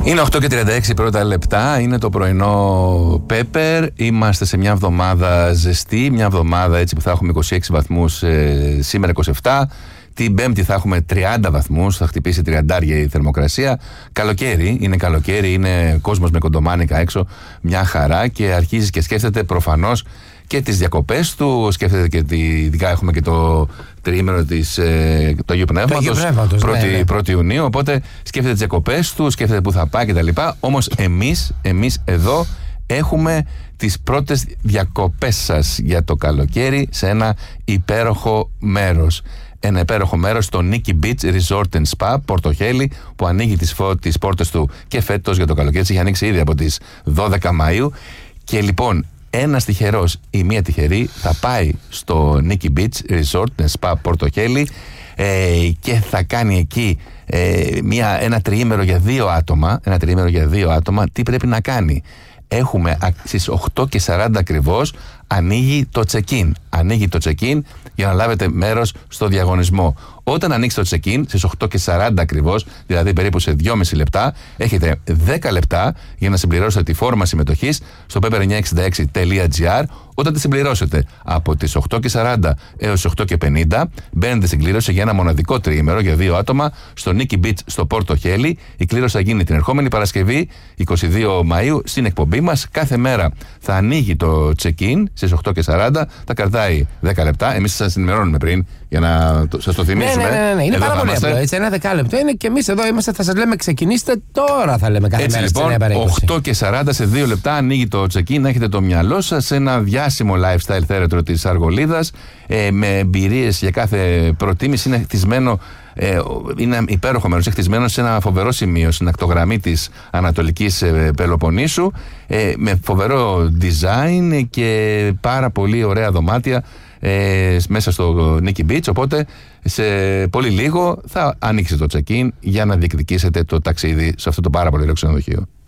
Είναι 8:36 πρώτα λεπτά, είναι το πρωινό Πέπερ. Είμαστε σε μια εβδομάδα ζεστή, μια εβδομάδα έτσι που θα έχουμε 26 βαθμούς, σήμερα 27. Την Πέμπτη θα έχουμε 30 βαθμούς, θα χτυπήσει 30 η θερμοκρασία. Καλοκαίρι, είναι κόσμος με κοντομάνικα έξω, μια χαρά, και αρχίζει και σκέφτεται προφανώς και τις διακοπές του, σκέφτεται και ειδικά έχουμε και το τριήμερο του Αγίου Πνεύματος, 1η Ιουνίου, οπότε σκέφτεται τις διακοπές του, σκέφτεται που θα πάει κτλ. Όμως εμείς εδώ έχουμε τις πρώτες διακοπές σας για το καλοκαίρι σε ένα υπέροχο μέρος. Ένα υπέροχο μέρος, το Nikki Beach Resort and Spa, Πορτοχέλη, που ανοίγει τις πόρτες του και φέτος για το καλοκαίρι. Έχει ανοίξει ήδη από τις 12 Μαΐου. Και λοιπόν, ένας τυχερός ή μία τυχερή θα πάει στο Nikki Beach Resort and Spa Πορτοχέλη και θα κάνει εκεί ένα τριήμερο για 2 άτομα. Τι πρέπει να κάνει? Έχουμε στις 8:40 ακριβώς ανοίγει το check-in για να λάβετε μέρος στο διαγωνισμό. Όταν ανοίξει το check-in στις 8:40 ακριβώς, δηλαδή περίπου σε 2,5 λεπτά, έχετε 10 λεπτά για να συμπληρώσετε τη φόρμα συμμετοχής στο pepper966.gr. Όταν τη συμπληρώσετε από τις 8:40 έως 8:50, μπαίνετε στην κλήρωση για ένα μοναδικό τριήμερο για 2 άτομα στο Nikki Beach στο Πόρτο Χέλι. Η κλήρωση θα γίνει την ερχόμενη Παρασκευή, 22 Μαΐου, στην εκπομπή μας. Κάθε μέρα θα ανοίγει το check-in στις 8:40, θα κρατάει 10 λεπτά. Εμείς σας ενημερώνουμε πριν για να σας το θυμίσουμε. Ναι. Είναι πάρα πολύ απλό. Έτσι, ένα δεκάλεπτο είναι και εμείς εδώ είμαστε, θα σας λέμε ξεκινήστε τώρα, θα λέμε κάθε μέρα. Έτσι λοιπόν, 8:40 σε 2 λεπτά ανοίγει το check-in. Έχετε το μυαλό σας σε ένα διάσημο lifestyle θέρετρο της Αργολίδας, με εμπειρίες για κάθε προτίμηση. Είναι υπέροχο μέρος, χτισμένο σε ένα φοβερό σημείο στην ακτογραμμή της Ανατολικής Πελοποννήσου, με φοβερό design και πάρα πολύ ωραία δωμάτια μέσα στο Nikki Beach. Οπότε σε πολύ λίγο θα ανοίξει το check-in για να διεκδικήσετε το ταξίδι σε αυτό το πάρα πολύ ωραίο ξενοδοχείο.